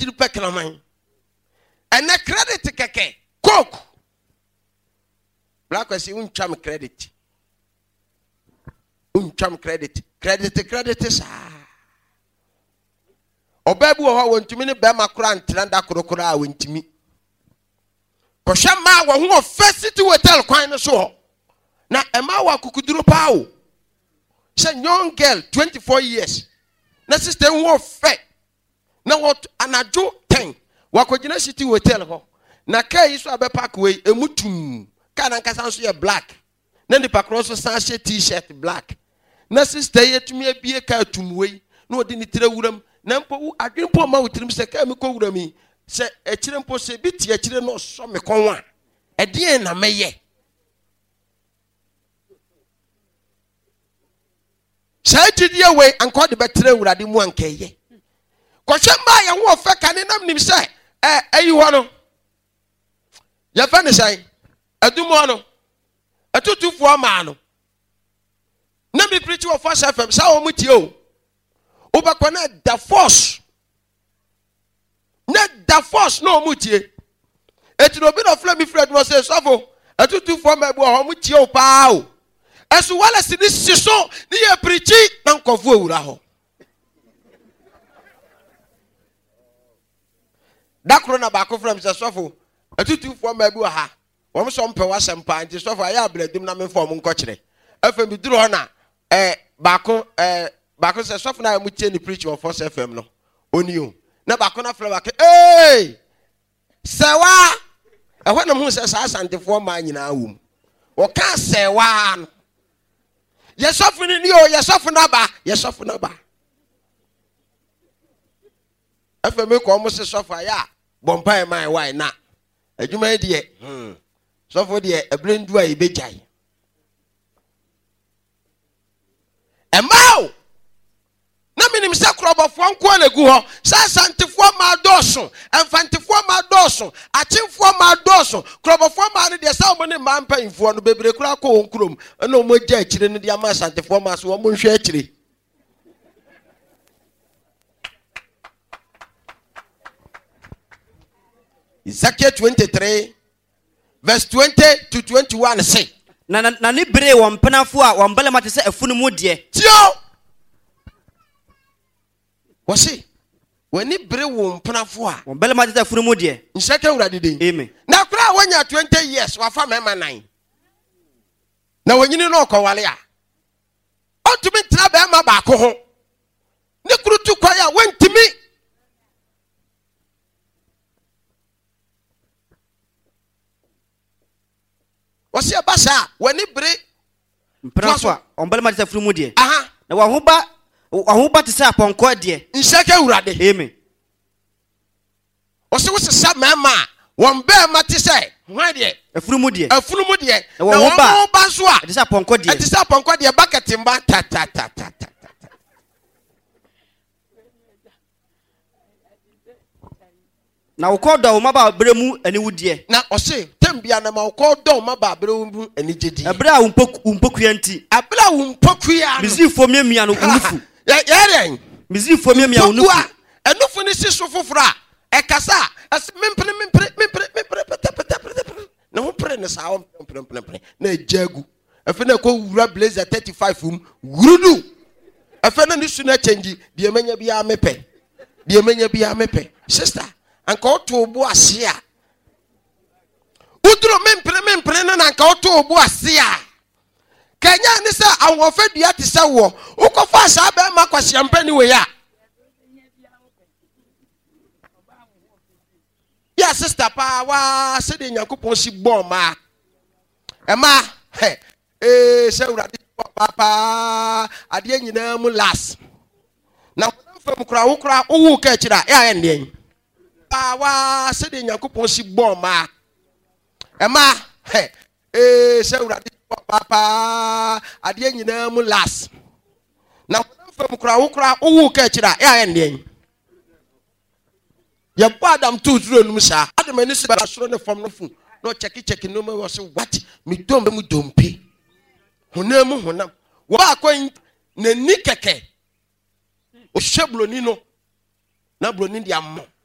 did peklamine. And a credit keke. Coke. Black was un chum credit. Credit. Credit is Obebu ho won timi ne be makura ntranda korokora won timi. Kohwe ma wo ho first hotel kwan no so. Na ema wa kukuduro pa o. She young girl 24 years. Na sister wo fe. Na what anajo 10. Wa kogina city hotel ho. Na kai so abe park we emutum. Ka na nkasa so ye black. Na ndi pakro so san t-shirt black. Na sister yetumi abie ka atumwe na odi ni tire wuram na mpo adwempo ma wutirim se ka me ko wurami se ekire mpo se bi tie ekire no so me konwa ede na meye sai tidie we anko de betre wurade mu ankeye kohwe ma ye ho ofa ka ne nam nim se ayi ho no ya fa ne sai adumo no atutufu ma no na me preach of Force FM sa o mutie o obakwana da force no mutie eti no bi no fla mi fred mo say sofo atutu for ma bu o mutie o pa o esu wala si ni siso ni ye preach na nkofo ewura ho dakro na ba ko from say sofo atutu for ma bu ha wo mo so mpe wa sempa nti sofo aya abledum na me form nko kire afem duru ho na bako se sof na mu tie ni preach on Force FM no oni o na bako na fla bako sewa ehwa na mu se sa asantefo ma nyina wum o ka sewa no ye sof ni o ye sof na ba afem ko mo se sof aya bompa e mai why na adwuma die sof die ebrendu a ibejai Emao na minim se krobofo nko anegu ho sa santifo ma doso emfantifo ma doso achimfo ma doso krobofo ma ne de sa mo ne ma mpanfo no bebre kura ko nkrom na o mo gya akire ne de ama santifo ma so o mo nhwe akire Ezekiel 23 verse 20 to 21 say na ni bere wo mpenafo a wo mbele mate se afunu mu de tio wo se wani bere wo mpenafo a wo mbele mate se afunu mu de nseke urade den amen na kura wanya 20 years wafa mema 9 na wanyini no kowale a otumi tra be ma ba ko ho ne kurutu kwa ya wantimi Wasi abasa wani bere mpenafo ombele mate afunu mu de aha na wo ho ba te se aponko de nseke urade amen wasi wosesa mema won be mate se hwan de afunu mu de na wo ba so a te se aponko de bucket mba ta na ukodo wo maba bere mu ani wudie na ose tembia na ma ukodo maba bere mu ani jedi abra umpokuya nti abra umpokuya mizifo miamia no unufu yaren mizifo miamia unufu enufu ni siso fofora ekasa as mempre na ho pre ne sa mempre na jagu afi na ko wura blazer 35 gurudu afi na ni su na change de menya bia mepe sister anka oto obu ase a udro mempre na anka oto obu ase a kanya ni sa awon dua te se wo ukofa sa ba ma kwase ampani we ya ya sister pa wa se de Nyankopon si bom ma ema se urade papa ade nyina mu las na fam kura wo ka kira ya nden wa se de Nyankopon si bom ma ema se urade papa ade nyina mu las na fam kura wo ka kira ya nden ya badam tu zuro num sa adam ani se ba soro ne fam no fu no check no me was what me dompe honam wa akon na ni keke o shebloni no na bloni dia mo